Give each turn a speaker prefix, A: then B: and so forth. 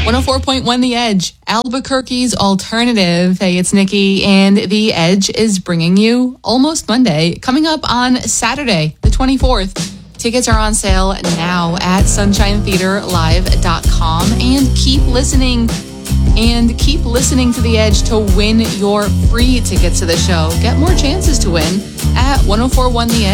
A: 104.1 The Edge, Albuquerque's alternative. Hey, it's Nikki, and The Edge is bringing you Almost Monday, coming up on Saturday, the 24th. Tickets are on sale now at sunshinetheaterlive.com, and keep listening to The Edge to win your free tickets to the show. Get more chances to win at 104.1 The Edge.